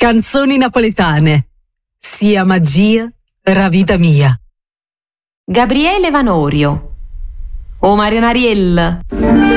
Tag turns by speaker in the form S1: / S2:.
S1: Canzoni napoletane. Sia magia, ra vita mia.
S2: Gabriele Vanorio. O Marianariella.